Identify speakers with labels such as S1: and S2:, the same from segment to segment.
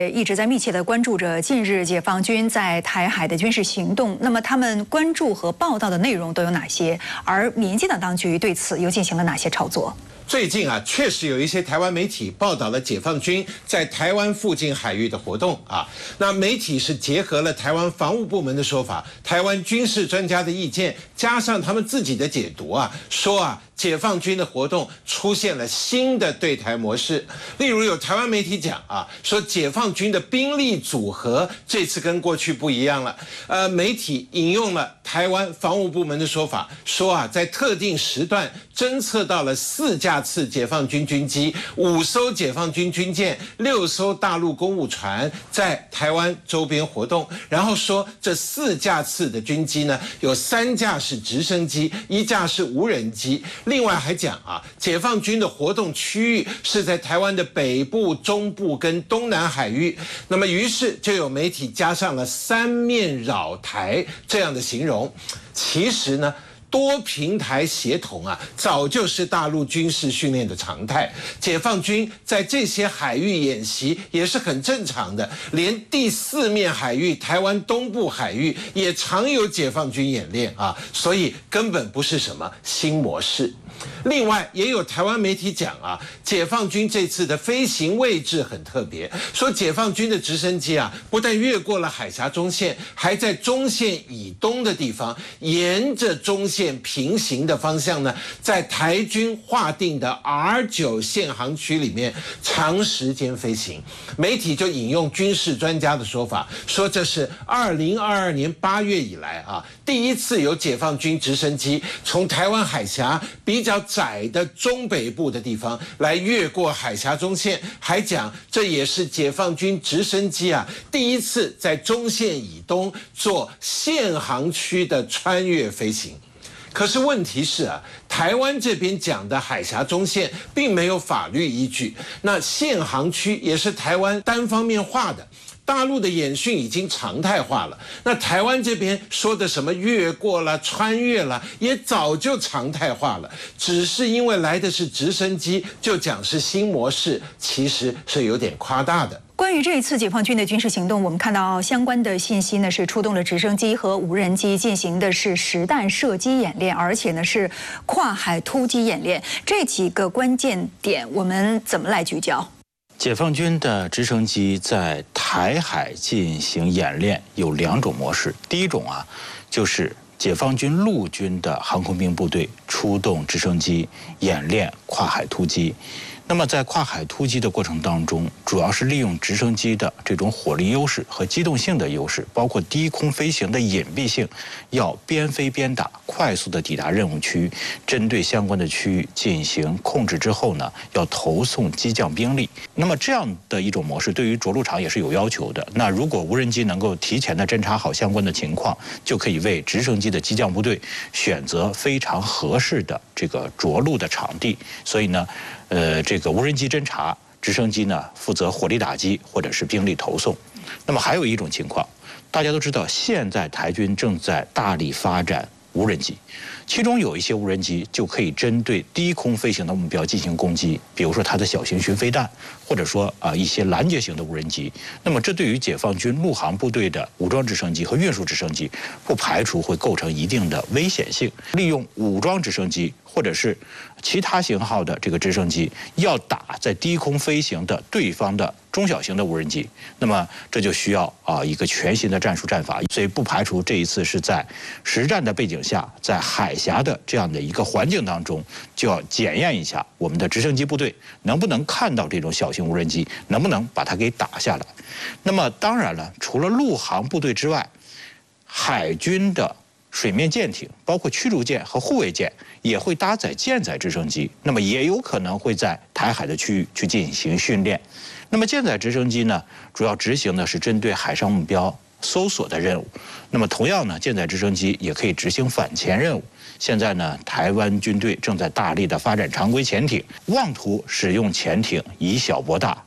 S1: 一直在密切地关注着近日解放军在台海的军事行动。那么他们关注和报道的内容都有哪些？而民进党当局对此又进行了哪些炒作？
S2: 最近啊，确实有一些台湾媒体报道了解放军在台湾附近海域的活动啊。那媒体是结合了台湾防务部门的说法、台湾军事专家的意见，加上他们自己的解读啊，说啊，解放军的活动出现了新的对台模式。例如有台湾媒体讲啊，说解放军的兵力组合这次跟过去不一样了。媒体引用了台湾防务部门的说法，说啊，在特定时段侦测到了4架次解放军军机、5艘解放军军舰、6艘大陆公务船在台湾周边活动。然后说这4架次的军机呢，有3架是直升机，1架是无人机。另外还讲啊，解放军的活动区域是在台湾的北部、中部跟东南海域。那么于是就有媒体加上了3面扰台这样的形容。其实呢，多平台协同啊，早就是大陆军事训练的常态。解放军在这些海域演习也是很正常的，连第4面海域台湾东部海域也常有解放军演练啊，所以根本不是什么新模式。另外也有台湾媒体讲啊，解放军这次的飞行位置很特别，说解放军的直升机啊，不但越过了海峡中线，还在中线以东的地方，沿着中线平行的方向呢，在台军划定的 R9 限航区里面长时间飞行。媒体就引用军事专家的说法，说这是2022年8月以来啊，第一次有解放军直升机从台湾海峡比较窄的中北部的地方来越过海峡中线，还讲这也是解放军直升机啊第一次在中线以东做限航区的穿越飞行。可是问题是啊，台湾这边讲的海峡中线并没有法律依据，那限航区也是台湾单方面划的。大陆的演训已经常态化了，那台湾这边说的什么越过了、穿越了，也早就常态化了。只是因为来的是直升机，就讲是新模式，其实是有点夸大的。
S1: 关于这一次解放军的军事行动，我们看到相关的信息呢，是出动了直升机和无人机，进行的是实弹射击演练，而且呢是跨海突击演练。这几个关键点，我们怎么来聚焦？
S3: 解放军的直升机在台海进行演练有2种模式。第一种啊，就是解放军陆军的航空兵部队出动直升机演练跨海突击。那么在跨海突击的过程当中，主要是利用直升机的这种火力优势和机动性的优势，包括低空飞行的隐蔽性，要边飞边打，快速的抵达任务区，针对相关的区域进行控制之后呢，要投送机降兵力。那么这样的一种模式对于着陆场也是有要求的。那如果无人机能够提前的侦察好相关的情况，就可以为直升机的机降部队选择非常合适的这个着陆的场地。所以呢，这个无人机侦察，直升机呢负责火力打击或者是兵力投送。那么还有一种情况，大家都知道，现在台军正在大力发展无人机，其中有一些无人机就可以针对低空飞行的目标进行攻击，比如说它的小型巡飞弹，或者说一些拦截型的无人机。那么这对于解放军陆航部队的武装直升机和运输直升机，不排除会构成一定的危险性。利用武装直升机或者是其他型号的这个直升机，要打在低空飞行的对方的中小型的无人机，那么这就需要一个全新的战术战法。所以不排除这一次是在实战的背景下，在海峡的这样的一个环境当中，就要检验一下我们的直升机部队能不能看到这种小型无人机，能不能把它给打下来。那么当然了，除了陆航部队之外，海军的水面舰艇，包括驱逐舰和护卫舰，也会搭载舰载直升机，那么也有可能会在台海的区域去进行训练。那么舰载直升机呢，主要执行的是针对海上目标搜索的任务。那么同样呢，舰载直升机也可以执行反潜任务。现在呢，台湾军队正在大力的发展常规潜艇，妄图使用潜艇以小博大，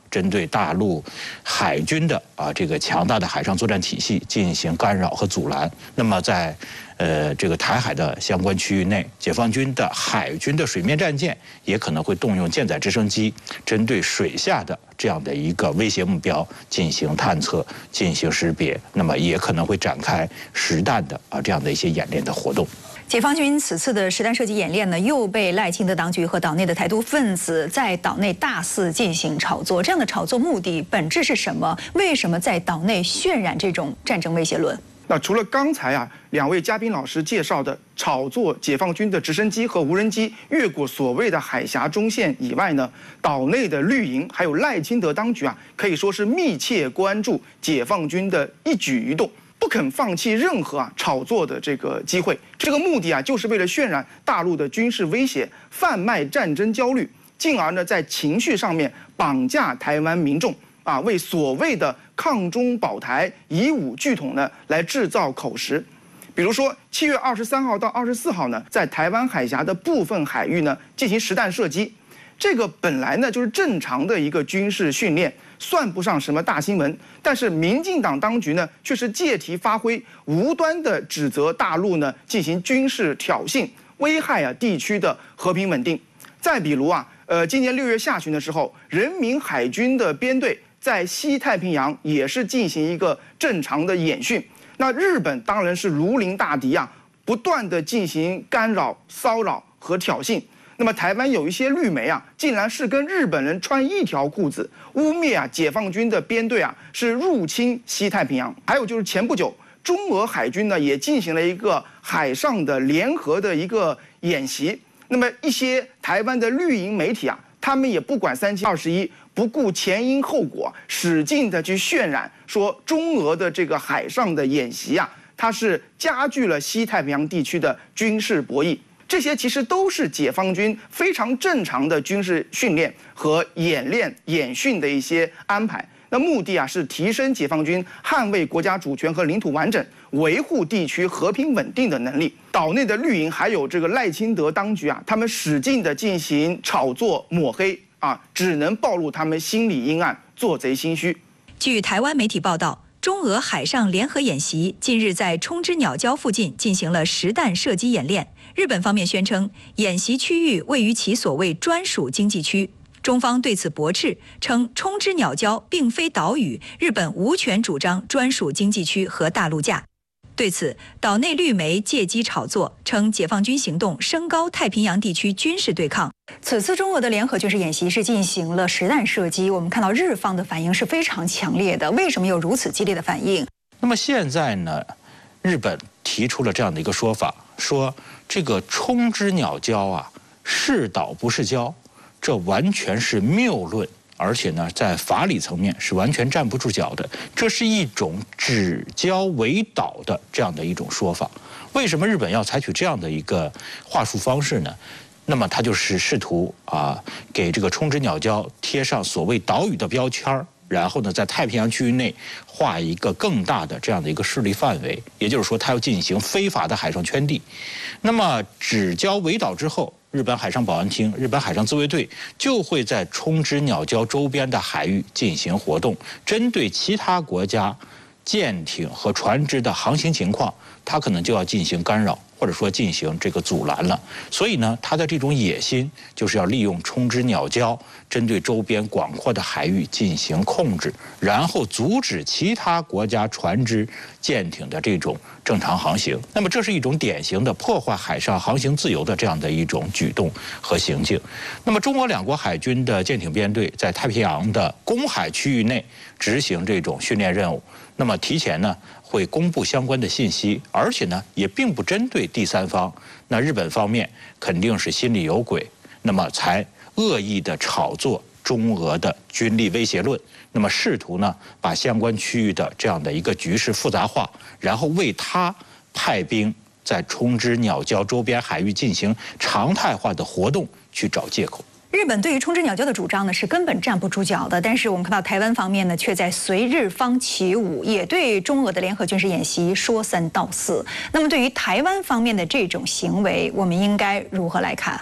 S3: 针对大陆海军的这个强大的海上作战体系进行干扰和阻拦。那么在这个台海的相关区域内，解放军的海军的水面战舰也可能会动用舰载直升机，针对水下的这样的一个威胁目标进行探测、进行识别。那么也可能会展开实弹的这样的一些演练的活动。
S1: 解放军此次的实弹射击演练呢，又被赖清德当局和岛内的台独分子在岛内大肆进行炒作。这样的炒作目的本质是什么？为什么在岛内渲染这种战争威胁论？
S4: 那除了刚才两位嘉宾老师介绍的炒作解放军的直升机和无人机越过所谓的海峡中线以外呢，岛内的绿营还有赖清德当局可以说是密切关注解放军的一举一动，不肯放弃任何炒作的这个机会。这个目的就是为了渲染大陆的军事威胁，贩卖战争焦虑，进而呢在情绪上面绑架台湾民众为所谓的抗中保台、以武拒统呢来制造口实。比如说7月23号到24号呢，在台湾海峡的部分海域呢进行实弹射击，这个本来呢就是正常的一个军事训练，算不上什么大新闻。但是民进党当局呢却是借题发挥，无端的指责大陆呢进行军事挑衅，危害地区的和平稳定。再比如今年6月下旬的时候，人民海军的编队在西太平洋也是进行一个正常的演训。那日本当然是如临大敌不断的进行干扰、骚扰和挑衅。那么台湾有一些绿媒竟然是跟日本人穿一条裤子，污蔑解放军的编队是入侵西太平洋。还有就是前不久，中俄海军呢也进行了一个海上的联合的一个演习。那么一些台湾的绿营媒体他们也不管3721，不顾前因后果，使劲的去渲染说中俄的这个海上的演习它是加剧了西太平洋地区的军事博弈。这些其实都是解放军非常正常的军事训练和演练、演训的一些安排。那目的是提升解放军捍卫国家主权和领土完整、维护地区和平稳定的能力。岛内的绿营还有这个赖清德当局他们使劲的进行炒作抹黑只能暴露他们心理阴暗、做贼心虚。
S5: 据台湾媒体报道，中俄海上联合演习近日在冲之鸟礁附近进行了实弹射击演练。日本方面宣称，演习区域位于其所谓专属经济区。中方对此驳斥，称冲之鸟礁并非岛屿，日本无权主张专属经济区和大陆架。对此，岛内绿媒借机炒作，称解放军行动升高太平洋地区军事对抗。
S1: 此次中俄的联合军事演习是进行了实弹射击，我们看到日方的反应是非常强烈的。为什么有如此激烈的反应？
S3: 那么现在呢，日本提出了这样的一个说法，说这个冲之鸟礁是岛不是礁，这完全是谬论，而且呢，在法理层面是完全站不住脚的。这是一种指礁为岛的这样的一种说法。为什么日本要采取这样的一个话术方式呢？那么它就是试图给这个冲之鸟礁贴上所谓岛屿的标签，然后呢，在太平洋区域内画一个更大的这样的一个势力范围，也就是说，它要进行非法的海上圈地。那么指礁为岛之后，日本海上保安厅、日本海上自卫队就会在冲之鸟礁周边的海域进行活动，针对其他国家舰艇和船只的航行情况，它可能就要进行干扰，或者说进行这个阻拦了。所以呢，它的这种野心就是要利用冲之鸟礁，针对周边广阔的海域进行控制，然后阻止其他国家船只、舰艇的这种正常航行。那么这是一种典型的破坏海上航行自由的这样的一种举动和行径。那么中俄两国海军的舰艇编队在太平洋的公海区域内执行这种训练任务，那么提前呢会公布相关的信息，而且呢也并不针对第三方。那日本方面肯定是心里有鬼，那么才恶意的炒作中俄的军力威胁论，那么试图呢把相关区域的这样的一个局势复杂化，然后为他派兵在冲之鸟礁周边海域进行常态化的活动去找借口。
S1: 日本对于冲之鸟礁的主张呢是根本站不住脚的，但是我们看到台湾方面呢却在随日方起舞，也对中俄的联合军事演习说三道四。那么对于台湾方面的这种行为，我们应该如何来看？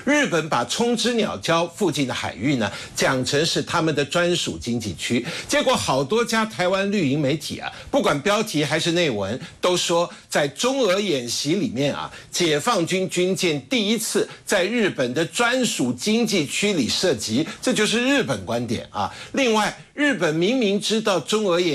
S2: 日本把冲之鸟礁附近的海域呢讲成是他们的专属经济区，结果好多家台湾绿营媒体啊，不管标题还是内文，都说在中俄演习里面啊，解放军军舰第一次在日本的专属经济区里射击，这就是日本观点啊。另外，日本明明知道中俄演